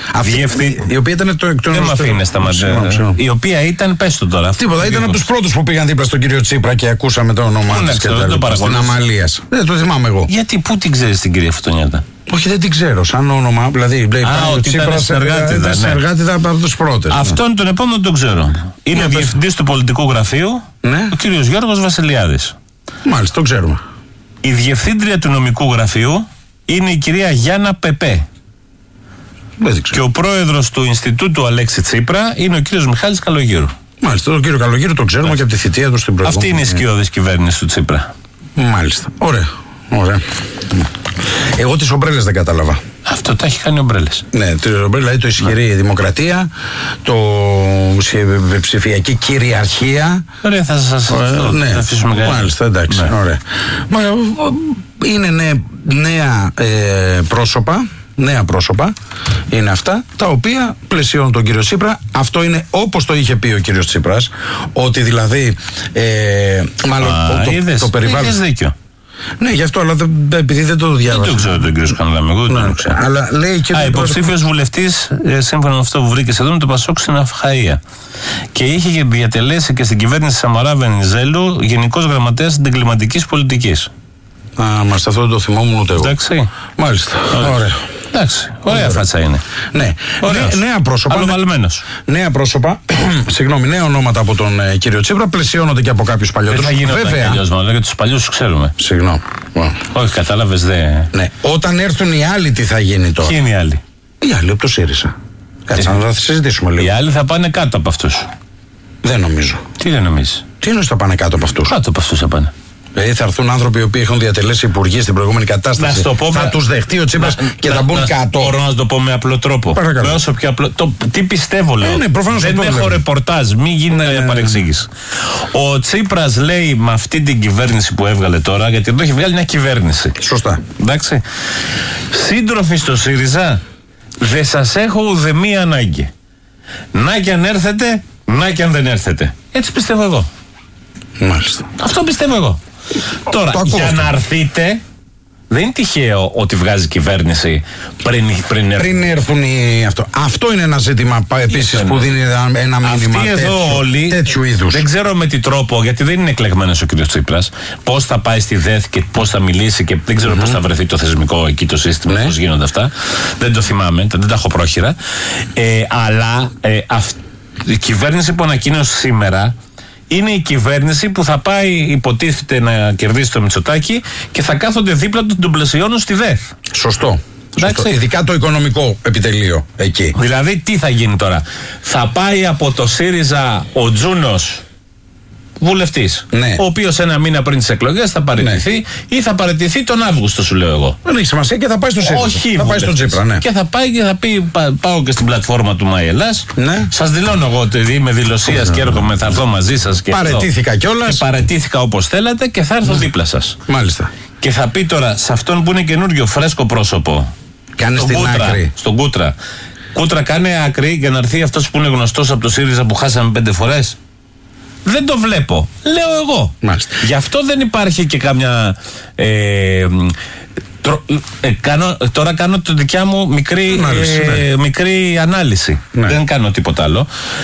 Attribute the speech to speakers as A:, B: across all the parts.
A: Η οποία ήταν το εκ των
B: δεν με αφήνει να σταματήσω. Η οποία ήταν, πες το τώρα.
A: Τίποτα, ήταν από τους πρώτους που πήγαν δίπλα στον κύριο Τσίπρα και ακούσαμε το όνομά της και τα λοιπά. Στην Αμαλίας. Δεν το θυμάμαι εγώ.
B: Γιατί, πού την ξέρεις την κυρία Φωτονιάτα?
A: Όχι, δεν την ξέρω. Σαν όνομα, δηλαδή.
B: Ότι ήταν
A: συνεργάτηδα από τους πρώτες.
B: Αυτόν τον επόμενο τον ξέρω. Είναι ο διευθυντής του πολιτικού γραφείου, ο κύριος Γιώργος Βασιλιάδης.
A: Μάλιστα, το ξέρουμε.
B: Η διευθύντρια του νομικού γραφείου είναι η κυρία Γιάννα Πεπέ. Και ο πρόεδρος του Ινστιτούτου Αλέξη Τσίπρα είναι ο κύριος Μιχάλης Καλογύρου.
A: Μάλιστα, τον κύριο Καλογύρου τον ξέρουμε και από τη θητεία του στην προηγούμενη.
B: Αυτή είναι η σκιώδης κυβέρνηση του Τσίπρα.
A: Μάλιστα. Ωραία. Εγώ τις ομπρέλες δεν κατάλαβα.
B: Αυτό τα έχει κάνει ομπρέλες.
A: Ναι, δηλαδή το ισχυρή δημοκρατία, το ψηφιακή κυριαρχία.
B: Ωραία, θα σας αφήσουμε κάτι.
A: Μάλιστα, εντάξει. Ναι. Ωραία. Είναι νέα πρόσωπα. Νέα πρόσωπα είναι αυτά τα οποία πλαισιώνουν τον κύριο Τσίπρα. Αυτό είναι όπως το είχε πει ο κύριος Τσίπρας, ότι δηλαδή μάλλον το περιβάλλον.
B: Έχεις δίκιο.
A: Ναι, γι' αυτό, αλλά επειδή δεν το διάβασα.
B: Δεν το ξέρω τον κύριο Σκανδάμι, εγώ δεν το ξέρω.
A: Αλλά λέει και
B: υποψήφιος βουλευτής, σύμφωνα με αυτό που βρήκε εδώ, με το Πασόκ στην Αυχαΐα. Και είχε διατελέσει και στην κυβέρνηση Σαμαρά Βενιζέλου γενικός γραμματέας εγκληματικής πολιτικής.
A: Μάλιστα, αυτό δεν το θυμόμουν ούτε εγώ.
B: Εντάξει.
A: Μάλιστα. Ωραία.
B: Εντάξει, ωραία φάτσα είναι.
A: Ναι. Νέα πρόσωπα.
B: Αλλοβαλμένος.
A: Νέα πρόσωπα, συγγνώμη, νέα ονόματα από τον κύριο Τσίπρα πλαισιώνονται και από κάποιους παλιότερους.
B: Δεν θα γίνει αλλιώς μόνο, γιατί τους παλιούς τους ξέρουμε.
A: Συγγνώμη.
B: Όχι, κατάλαβες,
A: Ναι. Όταν έρθουν οι άλλοι, τι θα γίνει τώρα?
B: Ποιοι είναι οι άλλοι?
A: Οι άλλοι από το ΣΥΡΙΖΑ. Κάτσε να συζητήσουμε λίγο.
B: Οι άλλοι θα πάνε κάτω από αυτούς.
A: Δεν νομίζω.
B: Τι δεν νομίζεις?
A: Τι εννοείς θα πάνε κάτω από αυτούς?
B: Κάτω από αυτούς θα πάνε.
A: Δηλαδή θα έρθουν άνθρωποι οι οποίοι έχουν διατελέσει υπουργοί στην προηγούμενη κατάσταση. Θα τους δεχτεί ο Τσίπρας και θα μπουν κάτω.
B: Μπορώ να το πω με απλό τρόπο.
A: Παρακαλώ.
B: Με όσο πιο απλό. Τι πιστεύω, λέω.
A: Ναι,
B: δεν έχω ρεπορτάζ, μην γίνει παρεξήγηση. Ο Τσίπρας λέει με αυτή την κυβέρνηση που έβγαλε τώρα, γιατί εδώ έχει βγάλει μια κυβέρνηση.
A: Σωστά.
B: Εντάξει. Σύντροφοι στο ΣΥΡΙΖΑ, δεν σας έχω ουδεμία ανάγκη. Να κι αν έρθετε, να κι αν δεν έρθετε. Έτσι πιστεύω εγώ.
A: Μάλιστα.
B: Αυτό πιστεύω εγώ. Τώρα, για να έρθετε, δεν είναι τυχαίο ότι βγάζει κυβέρνηση πριν
A: έρθουν αυτό. Αυτό είναι ένα ζήτημα επίσης που δίνει ένα μήνυμα τέτοιου είδους.
B: Δεν ξέρω με τι τρόπο, γιατί δεν είναι εκλεγμένος ο κ. Τσίπρας, πώς θα πάει στη ΔΕΘ και πώς θα μιλήσει και δεν ξέρω πώς θα βρεθεί το θεσμικό εκεί το σύστημα, πώς γίνονται αυτά. Δεν το θυμάμαι, δεν τα έχω πρόχειρα. Αλλά η κυβέρνηση που ανακοίνωσε σήμερα είναι η κυβέρνηση που θα πάει, υποτίθεται, να κερδίσει το Μητσοτάκη και θα κάθονται δίπλα του τον πλαισιώνουν στη ΔΕΘ.
A: Σωστό. Ειδικά το οικονομικό επιτελείο εκεί.
B: Δηλαδή τι θα γίνει τώρα? Θα πάει από το ΣΥΡΙΖΑ ο Τζούνος βουλευτής, ο οποίος ένα μήνα πριν τις εκλογές θα παραιτηθεί ή θα παραιτηθεί τον Αύγουστο, σου λέω εγώ.
A: Δεν έχει σημασία και θα πάει στο ΣΥΡΙΖΑ.
B: Όχι,
A: θα πάει στον Τσίπρα,
B: Και θα πάει και θα πει: πάω και στην πλατφόρμα του ΜΑΗ Ελλάς. Σας δηλώνω εγώ ότι είμαι δηλωσίας και έρχομαι, θα έρθω μαζί σας.
A: Παραιτήθηκα κιόλας.
B: Παραιτήθηκα όπως θέλατε και θα έρθω δίπλα σας.
A: Μάλιστα.
B: Και θα πει τώρα σε αυτόν που είναι καινούριο φρέσκο πρόσωπο.
A: Κάνε στην άκρη.
B: Στον Κούτρα. Κούτρα, κάνε άκρη για να έρθει αυτός που είναι γνωστός από το ΣΥΡΙΖΑ που χάσαμε 5 φορές. Δεν το βλέπω. Λέω εγώ.
A: Μάλιστα.
B: Γι' αυτό δεν υπάρχει και καμιά. Τώρα κάνω τη δικιά μου μικρή ανάλυση. Δεν κάνω τίποτα άλλο.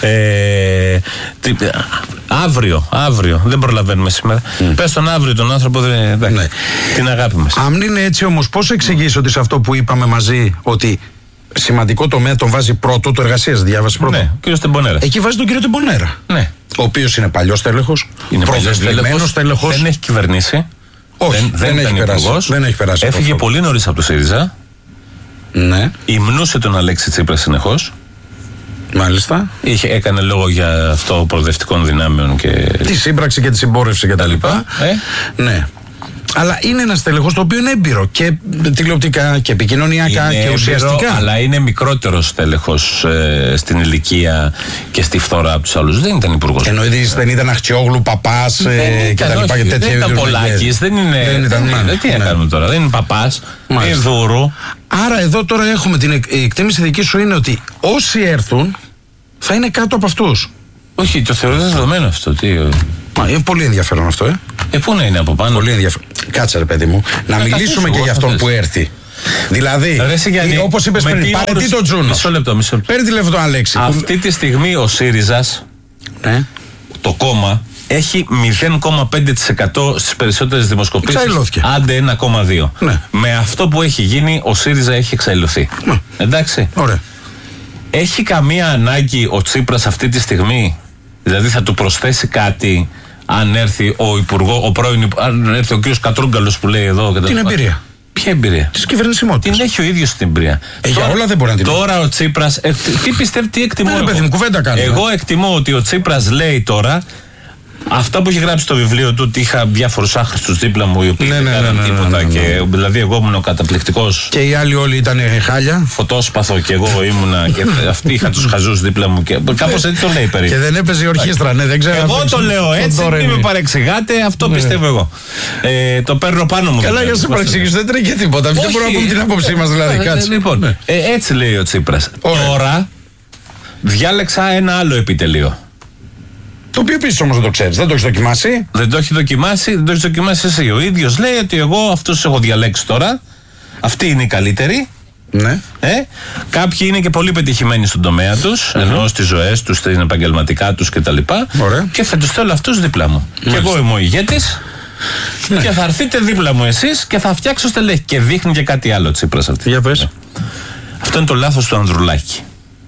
B: Αύριο. Δεν προλαβαίνουμε σήμερα. Πες τον αύριο τον άνθρωπο, την αγάπη μας.
A: Αν είναι έτσι όμως, πώς εξηγείς ότι σε αυτό που είπαμε μαζί, ότι σημαντικό τομέα τον βάζει πρώτο, το εργασίας, διάβασε πρώτο.
B: Ναι, ο κύριος Τεμπονέρα.
A: Εκεί βάζει τον κύριο Τεμπονέρα.
B: Ναι.
A: Ο οποίος είναι παλιός τέλεχος,
B: προβεβλημένος τέλεχος. Δεν έχει κυβερνήσει.
A: Όχι, δεν έχει περάσει.
B: Έφυγε πολύ νωρίς από το ΣΥΡΙΖΑ.
A: Ναι.
B: Υμνούσε τον Αλέξη Τσίπρα συνεχώς.
A: Μάλιστα.
B: Έκανε λόγο για αυτό προοδευτικών δυνάμεων και.
A: Τη σύμπραξη και τη συμπόρευση κτλ. Ναι. Αλλά είναι ένα τέλεχος το οποίο είναι έμπειρο και τηλεοπτικά και επικοινωνιακά και ουσιαστικά.
B: Αλλά είναι μικρότερος τέλεχος στην ηλικία και στη φθορά από τους άλλους. Δεν ήταν υπουργός.
A: Εννοείς δεν ήταν Αχτσιόγλου, Παπάς κτλ.
B: Δεν ήταν Πολάκης, δεν είναι. Τι να κάνουμε τώρα, δεν είναι Παπάς, είναι Δούρου.
A: Άρα εδώ τώρα έχουμε την εκτίμηση δική σου είναι ότι όσοι έρθουν θα είναι κάτω από αυτούς.
B: Όχι, το θεωρώ δεδομένο αυτό.
A: Είναι πολύ ενδιαφέρον αυτό,
B: πού να είναι από πάνω.
A: Πολύ ενδιαφέρον. Κάτσε ρε παιδί μου, να μιλήσουμε και για αυτόν που έρθει. Δηλαδή, όπως είπες πριν, πάρε τι το Τζούνο.
B: Μισό λεπτό.
A: Παίρνει τηλέφωνο Αλέξη.
B: Αυτή τη στιγμή ο ΣΥΡΙΖΑς, το κόμμα, έχει 0,5% στις περισσότερες δημοσκοπήσεις. Άντε 1,2%.
A: Ναι.
B: Με αυτό που έχει γίνει, ο ΣΥΡΙΖΑ έχει εξαϊλωθεί. Ναι. Εντάξει.
A: Ωραία.
B: Έχει καμία ανάγκη ο Τσίπρας αυτή τη στιγμή, δηλαδή θα του προσθέσει κάτι αν έρθει αν έρθει ο κύριος Κατρούγκαλος που λέει εδώ.
A: Την εμπειρία.
B: Ποια εμπειρία?
A: Της κυβερνησιμότητας.
B: Την έχει ο ίδιος την εμπειρία.
A: Για όλα δεν μπορεί να την πει.
B: Τώρα ο Τσίπρας, τι πιστεύει, τι εκτιμώ? Εγώ εκτιμώ ότι ο Τσίπρας λέει τώρα αυτά που έχει γράψει στο βιβλίο του, ότι είχα διάφορους άχρηστους δίπλα μου οι οποίοι δεν κάναν τίποτα. Και δηλαδή εγώ ήμουν ο καταπληκτικός.
A: Και οι άλλοι όλοι ήταν χάλια.
B: Φωτόσπαθο και εγώ ήμουνα. Και αυτοί είχα τους χαζούς δίπλα μου. Κάπως έτσι το λέει περίπου.
A: Και δεν έπαιζε η ορχήστρα, ναι, δεν ξέρω.
B: Εγώ το λέω έτσι, μην με παρεξηγάτε, αυτό πιστεύω εγώ. Το παίρνω πάνω μου.
A: Καλά, για να σε παρεξηγήσω, δεν τρέχει τίποτα. Δεν μπορούμε να πούμε την άποψή μας δηλαδή.
B: Λοιπόν, έτσι λέει ο Τσίπρας. Τώρα διάλεξα ένα άλλο επιτελείο.
A: Το οποίο επίσης όμως δεν το ξέρεις, δεν το έχεις δοκιμάσει.
B: Δεν το έχει δοκιμάσει εσύ. Ο ίδιος λέει ότι εγώ αυτούς έχω διαλέξει τώρα. Αυτοί είναι οι καλύτεροι.
A: Ναι.
B: Κάποιοι είναι και πολύ πετυχημένοι στον τομέα τους, ενώ στις ζωές τους, στην επαγγελματικά τους κτλ. Και θα τους θέλω αυτούς δίπλα μου. Και εγώ είμαι ο ηγέτης. Ναι. Και θα έρθετε δίπλα μου εσείς και θα φτιάξω στελέχη. Και δείχνει και κάτι άλλο Τσίπρας αυτή.
A: Για πες.
B: Αυτό είναι το λάθος του Ανδρουλάκη.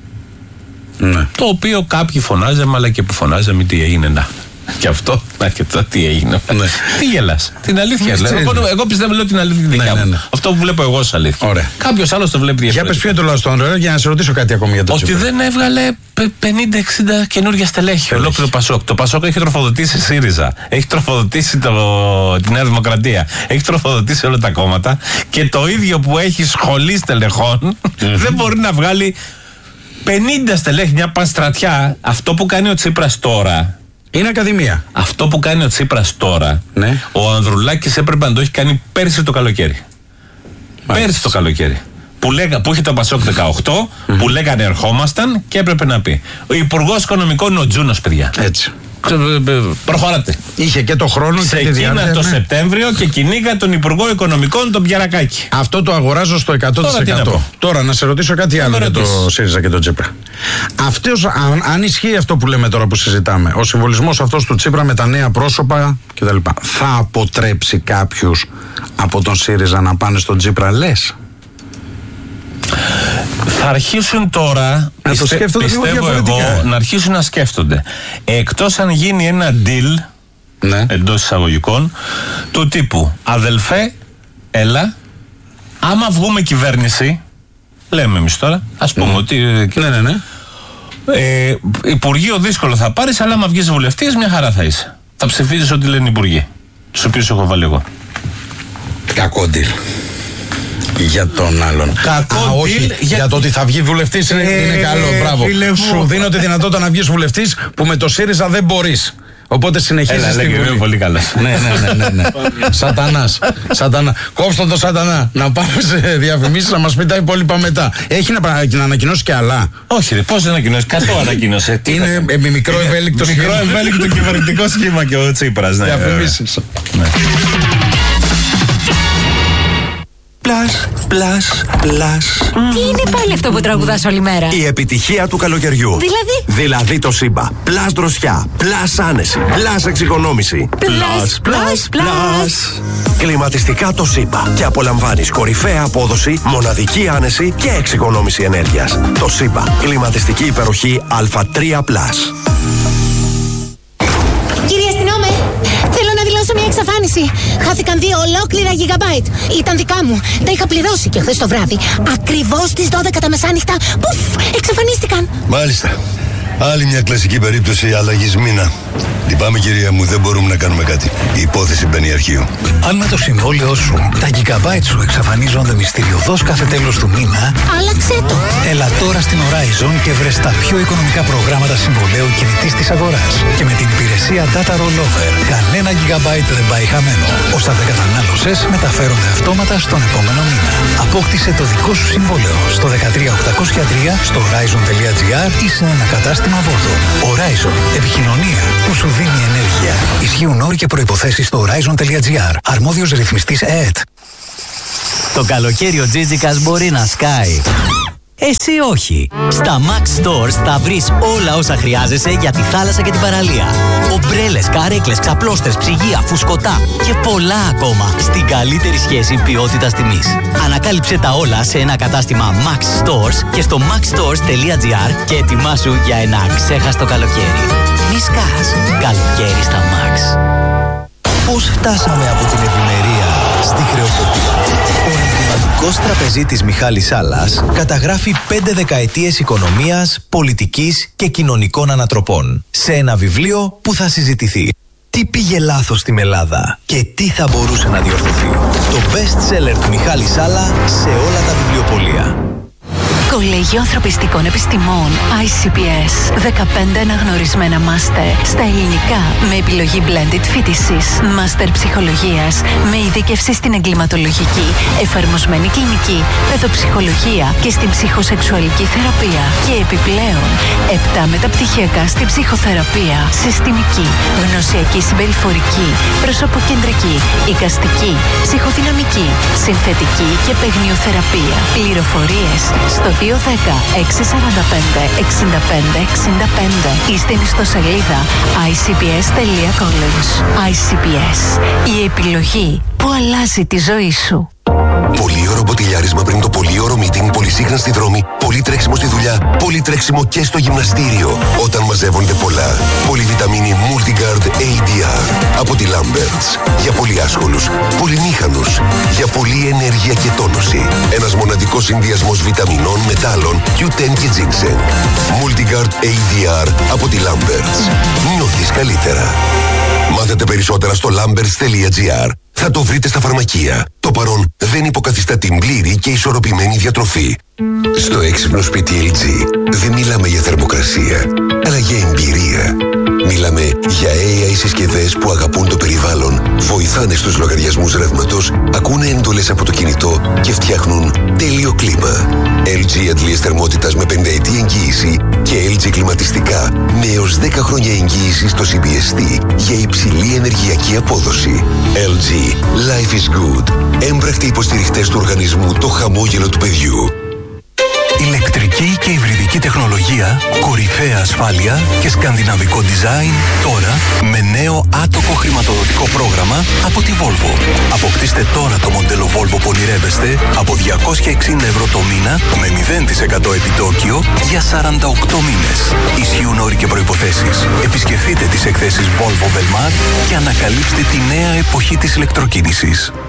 A: Ναι.
B: Το οποίο κάποιοι φωνάζαμε, αλλά και που φωνάζαμε τι έγινε να. Και αυτό, να και το τι έγινε. Ναι. Τι γελάς? Την αλήθεια λέω. Εγώ πιστεύω λέω την αλήθεια δικιά μου. Αυτό που βλέπω εγώ ως αλήθεια. Κάποιος άλλος το βλέπει διαφορετικά.
A: Για πες ποιο είναι το λάθος του Ανδρουλάκη, για να σε ρωτήσω κάτι ακόμη για το Τσίπρα.
B: Ότι δεν έβγαλε 50-60 καινούργια στελέχη. Ολόκληρο το Πασόκ. Το Πασόκ έχει τροφοδοτήσει ΣΥΡΙΖΑ. Έχει τροφοδοτήσει τη Νέα Δημοκρατία. Έχει τροφοδοτήσει όλα τα κόμματα. Και το ίδιο που έχει σχολή στελεχών δεν μπορεί να βγάλει 50 στελέχη, μια πανστρατιά. Αυτό που κάνει ο Τσίπρας τώρα
A: είναι ακαδημία.
B: Αυτό που κάνει ο Τσίπρας τώρα, ναι. Ο Ανδρουλάκης έπρεπε να το έχει κάνει πέρσι το καλοκαίρι. Πέρσι το καλοκαίρι. Που είχε το Πασόκ 18, που λέγανε ερχόμασταν και έπρεπε να πει. Ο Υπουργός Οικονομικών είναι ο Τζούνος, παιδιά.
A: Έτσι.
B: Προχωράτε.
A: Είχε και το χρόνο και τη διάρκεια.
B: Το Σεπτέμβριο και κυνήγα τον Υπουργό Οικονομικών, τον Πιαρακάκη.
A: Αυτό το αγοράζω στο 100%. Τώρα να σε ρωτήσω κάτι άλλο για το ΣΥΡΙΖΑ και τον Τσίπρα. Αν ισχύει αυτό που λέμε τώρα που συζητάμε, ο συμβολισμός αυτός του Τσίπρα με τα νέα πρόσωπα κτλ., θα αποτρέψει κάποιους από τον ΣΥΡΙΖΑ να πάνε στον Τσίπρα, λες?
B: Θα αρχίσουν τώρα, πιστεύω εγώ, να αρχίσουν να σκέφτονται. Εκτός αν γίνει ένα deal, ναι, εντός εισαγωγικών, του τύπου αδελφέ, έλα, άμα βγούμε κυβέρνηση, λέμε εμείς τώρα, ας πούμε ότι
A: ναι.
B: Υπουργείο δύσκολο θα πάρεις, αλλά άμα βγεις βουλευτής μια χαρά θα είσαι. Θα ψηφίζεις ό,τι λένε οι υπουργοί, τους οποίους έχω βάλει εγώ.
A: Κακό deal. Για τον άλλον. Όχι, για το ότι θα βγει βουλευτής είναι καλό. Μπράβο. Σου δίνω τη δυνατότητα να βγεις βουλευτής που με το ΣΥΡΙΖΑ δεν μπορείς. Οπότε συνεχίζεις τη Βουλή.
B: Πολύ καλά.
A: Ναι. Σατανάς. Κόψτε το σατανά. Να πάμε σε διαφημίσεις να μας πει τα υπόλοιπα μετά. Έχει να ανακοινώσει και άλλα?
B: Όχι, πώς δεν ανακοινώσει? 100 ανακοίνωσε.
A: Είναι μικρό ευέλικτο σχήμα.
B: Μικρό ευέλικτο κυβερνητικό σχήμα και ο Τσίπρας.
A: Διαφημίσεις.
C: Πλάς.
D: Τι είναι πάλι αυτό που τραγουδάς όλη μέρα?
C: Η επιτυχία του καλοκαιριού. Δηλαδή το Σύμπα. Πλάς δροσιά. Πλάς άνεση. Πλάς εξοικονόμηση.
D: Πλάς.
C: Κλιματιστικά το Σύμπα. Και απολαμβάνεις κορυφαία απόδοση, μοναδική άνεση και εξοικονόμηση ενέργειας. Το Σύμπα. Κλιματιστική υπεροχή Α3+.
E: Κύριε αστυνόμε, θέλω να δηλώσω μια εξαφάνιση. Χάθηκαν 2 ολόκληρα gigabyte. Ήταν δικά μου. Τα είχα πληρώσει και χθες το βράδυ. Ακριβώς στις 12 τα μεσάνυχτα. Πουφ, εξαφανίστηκαν.
F: Μάλιστα. Άλλη μια κλασική περίπτωση αλλαγής μήνα. Λυπάμαι κυρία μου, δεν μπορούμε να κάνουμε κάτι. Η υπόθεση μπαίνει αρχείο.
G: Αν με το συμβόλαιό σου τα gigabyte σου εξαφανίζονται μυστηριωδώς κάθε τέλος του μήνα,
E: άλλαξε το.
G: Έλα τώρα στην Horizon και βρες τα πιο οικονομικά προγράμματα συμβολέου κινητής της αγοράς. Και με την υπηρεσία Data Rollover, κανένα gigabyte δεν πάει χαμένο. Όσα δεν κατανάλωσες, μεταφέρονται αυτόματα στον επόμενο μήνα. Απόκτησε το δικό σου συμβόλαιο στο 13803 στο horizon.gr ή σε ένα κατάστημα Vodafone. Horizon. Επικοινωνία που σου δίνει ενέργεια. Ισχύουν όροι και προϋποθέσεις στο horizon.gr. Αρμόδιος ρυθμιστής ΕΕΤ.
H: Το καλοκαίρι ο Τζίτζικας μπορεί να σκάει. Εσύ όχι. Στα Max Stores θα βρεις όλα όσα χρειάζεσαι για τη θάλασσα και την παραλία. Ομπρέλες, καρέκλες, ξαπλώστρες, ψυγεία, φουσκωτά και πολλά ακόμα στην καλύτερη σχέση ποιότητας τιμής. Ανακάλυψε τα όλα σε ένα κατάστημα Max Stores και στο maxstores.gr και ετοιμάσου για ένα αξέχαστο καλοκαίρι. Μη σκάς. Καλοκαίρι στα Max.
I: Πώς φτάσαμε από την ευημερία στη χρεοκοπία? Ο ενδυματικός τραπεζίτης Μιχάλης Σάλλας καταγράφει 5 δεκαετίες οικονομίας, πολιτικής και κοινωνικών ανατροπών σε ένα βιβλίο που θα συζητηθεί. Τι πήγε λάθος στην Ελλάδα και τι θα μπορούσε να διορθωθεί? Το best seller του Μιχάλη Σάλλα σε όλα τα βιβλιοπωλεία.
D: Κολέγιο Ανθρωπιστικών Επιστημών ICPS. 15 αναγνωρισμένα μάστερ στα ελληνικά με επιλογή blended φοιτησής. Μάστερ ψυχολογίας με ειδίκευση στην εγκληματολογική, εφαρμοσμένη κλινική, παιδοψυχολογία και στην ψυχοσεξουαλική θεραπεία. Και επιπλέον 7 μεταπτυχιακά στην ψυχοθεραπεία, συστημική, γνωσιακή συμπεριφορική, προσωποκεντρική, εικαστική, ψυχοδυναμική, συνθετική και παιγνιοθεραπεία. Πληροφορίες στο 210-645-65-65 ή στην ιστοσελίδα icps.college. ICPS. Η επιλογή που αλλάζει τη ζωή σου.
J: Πολύωρο μποτιλιάρισμα πριν το πολύωρο meeting, πολυσύχναστη δρόμη, πολύ τρέξιμο στη δουλειά, πολύ τρέξιμο και στο γυμναστήριο. Όταν μαζεύονται πολλά. Πολυβιταμίνη Multigard ADR από τη Lamberts. Για πολύ άσχολους, πολυμήχανους, για πολλή ενέργεια και τόνωση. Ένας μοναδικός συνδυασμός βιταμινών, μετάλλων, Q10 και ginseng. Multigard ADR από τη Lamberts. Νιώθεις καλύτερα. Μάθετε περισσότερα στο lamberts.gr. Θα το βρείτε στα φαρμακεία. Το παρόν δεν υποκαθιστά την πλήρη και ισορροπημένη διατροφή. Στο έξυπνο σπίτι LG δεν μιλάμε για θερμοκρασία, αλλά για εμπειρία. Μιλάμε για AI συσκευές που αγαπούν το περιβάλλον, βοηθάνε στους λογαριασμούς ρεύματος, ακούνε έντολες από το κινητό και φτιάχνουν τέλειο κλίμα. LG αντλίες θερμότητας με 50ετή εγγύηση και LG κλιματιστικά με έως 10 χρόνια εγγύηση στο CBST για υψηλή ενεργειακή απόδοση. LG. Life is good. Έμπρακτοι υποστηριχτές του οργανισμού Το Χαμόγελο του Παιδιού.
G: Ηλεκτρική και υβριδική τεχνολογία, κορυφαία ασφάλεια και σκανδιναβικό design τώρα με νέο άτοκο χρηματοδοτικό πρόγραμμα από τη Volvo. Αποκτήστε τώρα το μοντέλο Volvo που ονειρεύεστε από 260 ευρώ το μήνα με 0% επιτόκιο για 48 μήνες. Ισχύουν όροι και προϋποθέσεις. Επισκεφτείτε τις εκθέσεις Volvo Velmar και ανακαλύψτε τη νέα εποχή της ηλεκτροκίνησης.